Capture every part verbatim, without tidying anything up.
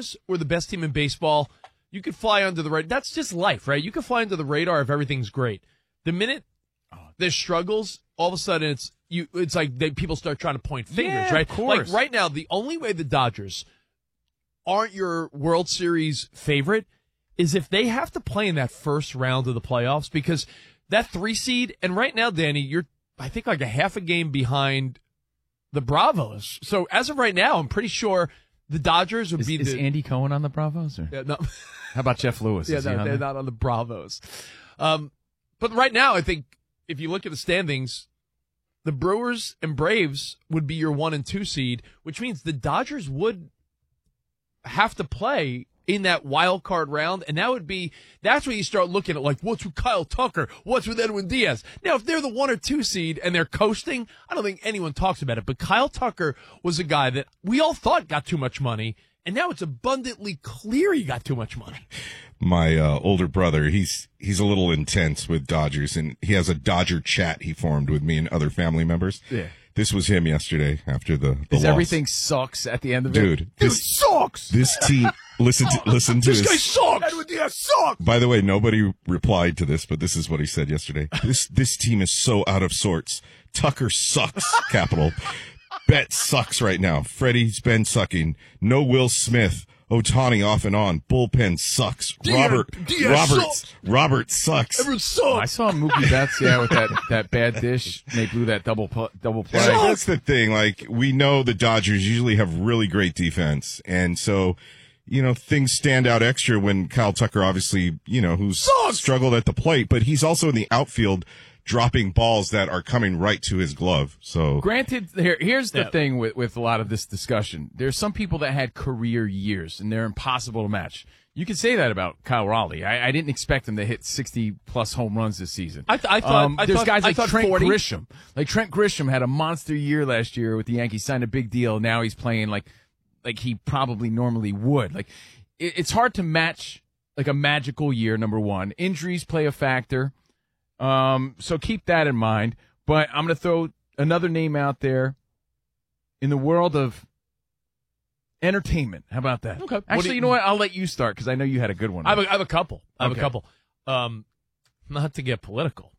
Dodgers were the best team in baseball, you could fly under the radar. That's just life, right? You could fly under the radar if everything's great. The minute there's struggles, all of a sudden it's you. It's like they, people start trying to point fingers, Yeah, right? of course. Like right now, the only way the Dodgers aren't your World Series favorite is if they have to play in that first round of the playoffs, because that three seed, and right now, Danny, you're, I think, like a half a game behind the Bravos. So as of right now, I'm pretty sure the Dodgers would Is, be is the. Andy Cohen on the Bravos? Or? Yeah, no. How about Jeff Lewis? Yeah, Is he no, on they're there? not on the Bravos. Um, but right now, I think if you look at the standings, the Brewers and Braves would be your one and two seed, which means the Dodgers would have to play in that wild card round, and that would be, that's where you start looking at, like, what's with Kyle Tucker? What's with Edwin Diaz? Now, if they're the one or two seed and they're coasting, I don't think anyone talks about it, but Kyle Tucker was a guy that we all thought got too much money, and now it's abundantly clear he got too much money. My uh, older brother, he's he's a little intense with Dodgers, and he has a Dodger chat he formed with me and other family members. Yeah. This was him yesterday after the, the Is loss. everything sucks at the end of Dude, it? this sucks! This team, listen to listen to This his, guy sucks! Edwin Diaz sucks! By the way, nobody replied to this, but this is what he said yesterday. This this team is so out of sorts. Tucker sucks, capital. Bet sucks right now. Freddie's been sucking. No Will Smith. Otani off and on. Bullpen sucks. Diaz- Robert Diaz Robert sucks. Robert sucks. Everyone I sucks! saw Mookie Betts, yeah, with that, that bad dish. And they blew that double pl- double play. Yeah, that's the thing. Like, we know the Dodgers usually have really great defense. And so, you know, things stand out extra when Kyle Tucker, obviously, you know, who's Sucks! struggled at the plate, but he's also in the outfield dropping balls that are coming right to his glove. So, Granted, here, here's the Yeah. thing with, with a lot of this discussion. There's some people that had career years, and they're impossible to match. You can say that about Kyle Raleigh. I, I didn't expect him to hit sixty-plus home runs this season. I, th- I thought, Um, I there's thought, guys I like thought Trent forty. Grisham. Like Trent Grisham had a monster year last year with the Yankees, signed a big deal. Now he's playing like like he probably normally would. Like it, it's hard to match like a magical year. Number one, injuries play a factor. Um, so keep that in mind. But I'm going to throw another name out there in the world of entertainment. How about that? Okay. What Actually, do you, you- know what? I'll let you start because I know you had a good one. I have a, I have a couple. I have Okay. a couple. Um, not to get political,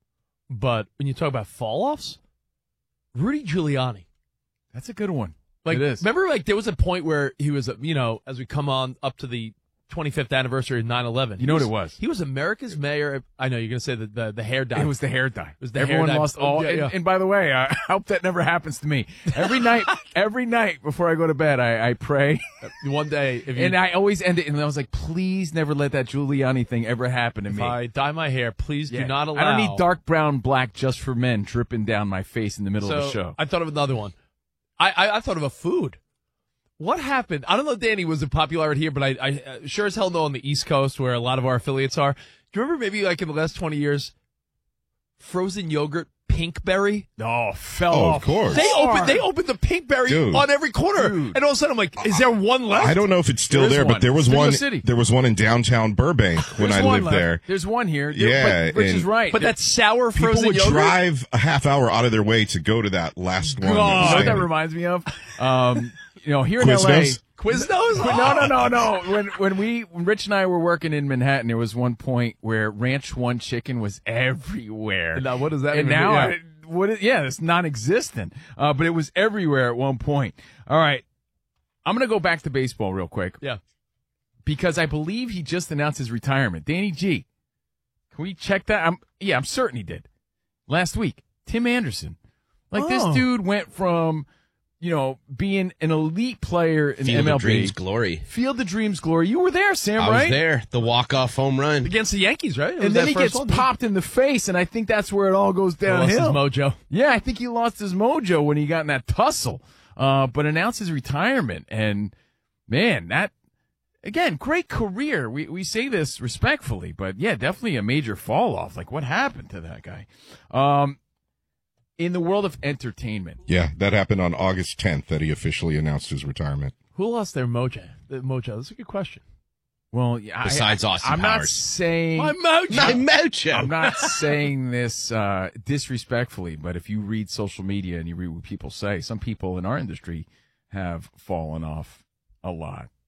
but when you talk about fall-offs, Rudy Giuliani. That's a good one. Like, It is. remember, like, there was a point where he was, you know, as we come on up to the twenty-fifth anniversary of nine eleven. You know what it was? He was America's mayor. I know you're going to say the, the, the hair dye. It was the hair dye. It was the Everyone hair dye. lost Oh, all. yeah, and, yeah. and by the way, I hope that never happens to me. Every night, every night before I go to bed, I, I pray, One day, if, you, and I always end it. And I was like, please never let that Giuliani thing ever happen to if me. I dye my hair, please Yeah. do not allow. I don't need dark brown, black just for men dripping down my face in the middle So of the show. I thought of another one. I, I, I thought of a food. What happened? I don't know, Danny, was it popular here, but I, I uh, sure as hell know on the East Coast where a lot of our affiliates are. Do you remember maybe like in the last twenty years, frozen yogurt, Pinkberry? Oh, fell Oh, off. of course. They hard. opened, they opened the Pinkberry Dude. on every corner, Dude. and all of a sudden I'm like, is there one left? I don't know if it's still There is there, one. but there was Studio one. City. There was one in downtown Burbank when There's I one lived left. there. There's one here. There- Yeah, but Rich and- is right. But that sour People frozen would yogurt. drive a half hour out of their way to go to that last one. You know what that Same. reminds me of? Um, you know, here in L A. Quiznos? Quiznos? No, no, no, no. When when we when Rich and I were working in Manhattan, there was one point where Ranch One chicken was everywhere. Now, what does that And even now, mean? I, what? Is, yeah, it's non-existent. Uh, but it was everywhere at one point. All right, I'm gonna go back to baseball real quick Yeah. because I believe he just announced his retirement. Danny G, can we check that? I'm yeah, I'm certain he did last week. Tim Anderson, like this Oh. dude went from, you know, being an elite player in Field M L of B. Dreams glory. Field of Dreams glory. You were there, Sam, I right? was there. The walk-off home run. Against the Yankees, right? It was And then that he first gets one. popped in the face, and I think that's where it all goes He lost his downhill. mojo. Yeah, I think he lost his mojo when he got in that tussle. Uh, but announced his retirement, and man, that again, great career. We we say this respectfully, but yeah, definitely a major fall off. Like, what happened to that guy? Um, in the world of entertainment, Yeah, that happened on August tenth that he officially announced his retirement. Who lost their mojo? The mojo. That's a good question. well, yeah, Besides I, Austin I'm not Powers. saying My mojo. My mojo. I'm not saying this uh, disrespectfully, but if you read social media and you read what people say, some people in our industry have fallen off a lot.